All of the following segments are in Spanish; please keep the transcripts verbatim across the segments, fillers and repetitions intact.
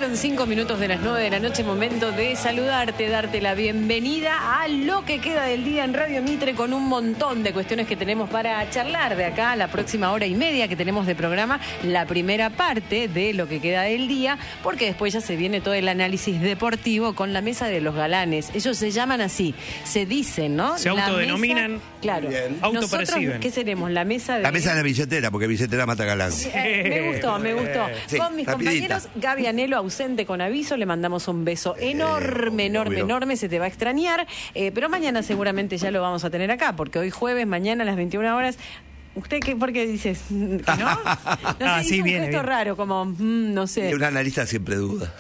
Pasaron cinco minutos de las nueve de la noche, momento de saludarte, darte la bienvenida a lo que queda del día en Radio Mitre, con un montón de cuestiones que tenemos para charlar de acá a la próxima hora y media que tenemos de programa, la primera parte de lo que queda del día, porque después ya se viene todo el análisis deportivo con la mesa de los galanes. Ellos se llaman así, se dicen, ¿no? Se la autodenominan, mesa, claro. Autoperciben. Nosotros, ¿qué seremos? La mesa de... La mesa de la billetera, porque billetera mata galán. Eh, me gustó, me gustó. Sí, con mis rapidita. compañeros, Gaby Anelo, ausente con aviso, le mandamos un beso enorme, Eh, enorme, obvio. enorme, se te va a extrañar, eh, pero mañana seguramente ya lo vamos a tener acá, porque hoy jueves, mañana a las veintiuna horas... ¿Usted qué? ¿Por qué dices que no? No sé, Ah, hizo sí, un viene, gesto viene. raro, como, mm, no sé. Y un analista siempre duda.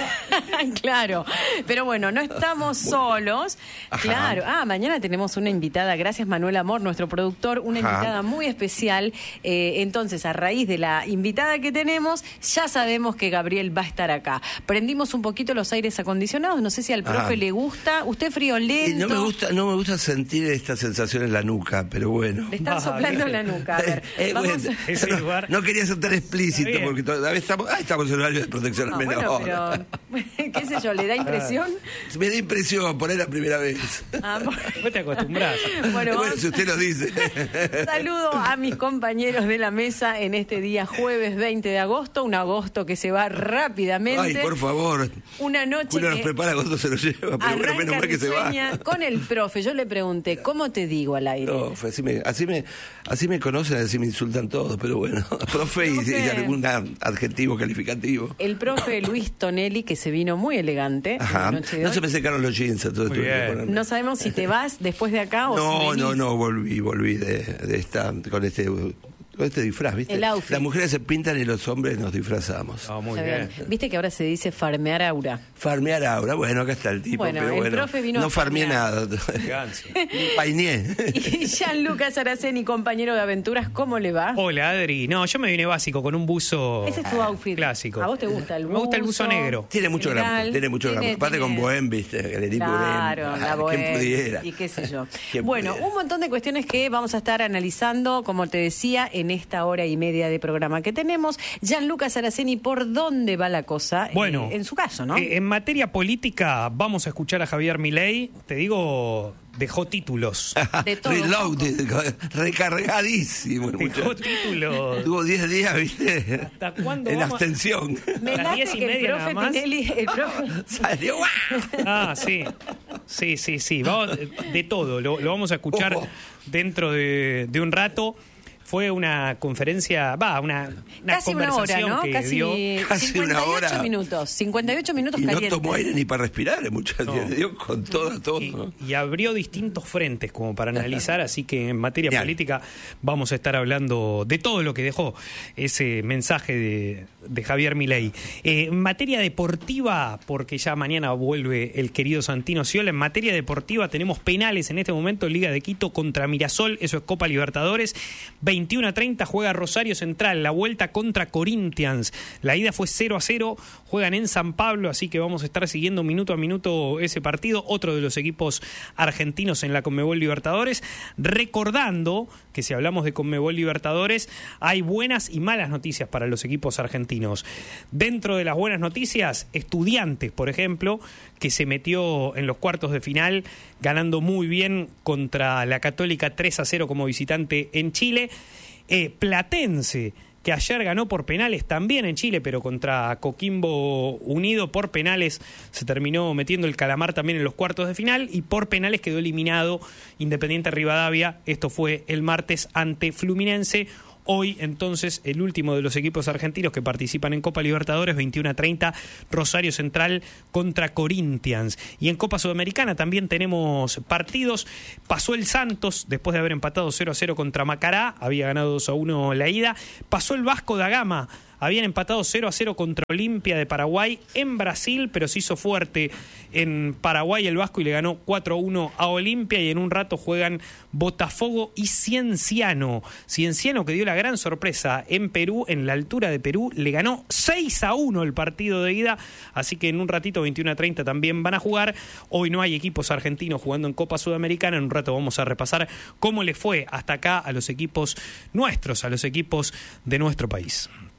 Claro, pero bueno, no estamos solos. Ajá. Claro, ah, mañana tenemos una invitada, gracias Manuel Amor, nuestro productor, una Ajá. invitada muy especial. Eh, entonces, a raíz de la invitada que tenemos, ya sabemos que Gabriel va a estar acá. Prendimos un poquito los aires acondicionados, no sé si al profe Ajá. le gusta. ¿Usted Y friolento? no me gusta, no me gusta sentir esta sensación en la nuca, pero bueno. Le están Vale. soplando la nuca. A ver, Eh, vamos bueno, a- Ese no, lugar. no quería ser tan explícito, Está bien. porque todavía estamos, ah, estamos en horario de protección No, al menor. bueno, pero, qué sé yo, ¿le da impresión? Me da impresión, por ahí la primera vez. Ah, bueno. Vos te acostumbrás. Bueno, Bueno, vamos- si usted lo dice. Saludo a mis compañeros de la mesa en este día jueves veinte de agosto, un agosto que se va rápidamente. Ay, por favor. Una noche Uno nos que prepara cuando se lo lleva, pero bueno, arranca menos mal que se va. risueña con el profe. Yo le pregunté, ¿cómo te digo al aire? No, fue así me, así me, así me conocen, así me insultan todos, pero bueno, profe y, Profe. y algún adjetivo calificativo. El profe Luis Tonelli, que se vino muy elegante. Ajá. la noche de No hoy. se me secaron los jeans, entonces Muy tuve que bien. ponerme. No sabemos si te vas después de acá o si No, venís. no, no, volví, volví de, de esta, con este, con este disfraz, ¿viste? El outfit. Las mujeres se pintan y los hombres nos disfrazamos. No, muy Está bien. bien. Viste que ahora se dice farmear aura. Farmear ahora, bueno, acá está el tipo, Bueno, pero el bueno, profe vino no a farmeé farmear. nada. Elegancia. Painé. Y Gianluca Saraceni, compañero de aventuras, ¿cómo le va? Hola, Adri. No, yo me vine básico con un buzo Ese es tu outfit. clásico. ¿A vos te gusta el buzo? Me gusta el buzo negro. Tiene mucho General, glamour, tiene mucho tiene- glamour. Aparte tiene- con Bohem, ¿viste? El tipo Claro, Bohem. la Ah, Bohem, ¿quién pudiera? y qué sé yo. ¿Quién Bueno, pudiera? un montón de cuestiones que vamos a estar analizando, como te decía, en esta hora y media de programa que tenemos. Gianluca Saraceni, ¿por dónde va la cosa? Bueno, Eh, en su caso, ¿no? eh, en materia política, vamos a escuchar a Javier Milei. Te digo, dejó títulos. De todo un Reloaded, recargadísimo. el Dejó muchacho. títulos. Tuvo diez días, ¿viste? ¿Hasta cuándo En vamos? abstención. Me a las late diez y que el media profe nada más. Tinelli, el profe... Salió. ¡guau! Ah, sí. Sí, sí, sí. Vamos, de todo. Lo, lo vamos a escuchar Ojo. dentro de, de un rato. Fue una conferencia, va, una, una Casi una hora, conversación ¿no? que Casi, dio. Casi cincuenta y ocho una hora. minutos. cincuenta y ocho minutos Y no calientes. tomó aire ni para respirar, el muchacho. No. Le dio con todo, todo. Y, y abrió distintos frentes como para analizar, así que en materia Genial. política vamos a estar hablando de todo lo que dejó ese mensaje de, de Javier Milei. Eh, en materia deportiva, porque ya mañana vuelve el querido Santino Ciola, en materia deportiva tenemos penales en este momento, Liga de Quito contra Mirasol, eso es Copa Libertadores, veintiuno a treinta juega Rosario Central, la vuelta contra Corinthians, la ida fue cero a cero, juegan en San Pablo, así que vamos a estar siguiendo minuto a minuto ese partido, otro de los equipos argentinos en la Conmebol Libertadores, recordando que si hablamos de Conmebol Libertadores, hay buenas y malas noticias para los equipos argentinos. Dentro de las buenas noticias, Estudiantes, por ejemplo, que se metió en los cuartos de final, ganando muy bien contra la Católica tres a cero como visitante en Chile. Eh, Platense, que ayer ganó por penales también en Chile, pero contra Coquimbo Unido por penales se terminó metiendo el calamar también en los cuartos de final y por penales quedó eliminado Independiente Rivadavia. Esto fue el martes ante Fluminense. Hoy, entonces, el último de los equipos argentinos que participan en Copa Libertadores, veintiuno a treinta, Rosario Central contra Corinthians. Y en Copa Sudamericana también tenemos partidos. Pasó el Santos, después de haber empatado cero a cero contra Macará, había ganado dos a uno la ida. Pasó el Vasco da Gama, habían empatado cero a cero contra Olimpia de Paraguay en Brasil, pero se hizo fuerte en Paraguay el Vasco y le ganó cuatro a uno a Olimpia. Y en un rato juegan Botafogo y Cienciano. Cienciano, que dio la gran sorpresa en Perú, en la altura de Perú, le ganó seis a uno el partido de ida. Así que en un ratito, veintiuno a treinta, también van a jugar. Hoy no hay equipos argentinos jugando en Copa Sudamericana. En un rato vamos a repasar cómo le fue hasta acá a los equipos nuestros, a los equipos de nuestro país.